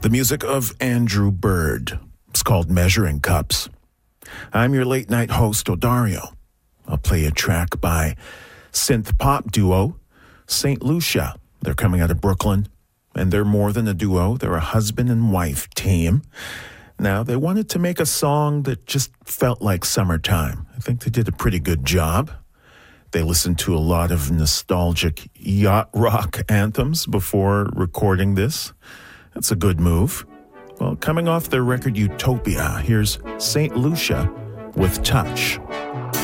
The music of Andrew Bird. It's called Measuring Cups. I'm your late night host, Odario. I'll play a track by synth pop duo St. Lucia. They're coming out of Brooklyn, and they're more than a duo. They're a husband and wife team. Now, they wanted to make a song that just felt like summertime. I think they did a pretty good job. They listened to a lot of nostalgic yacht rock anthems before recording this. That's a good move. Well, coming off their record Utopia, here's St. Lucia with Touch.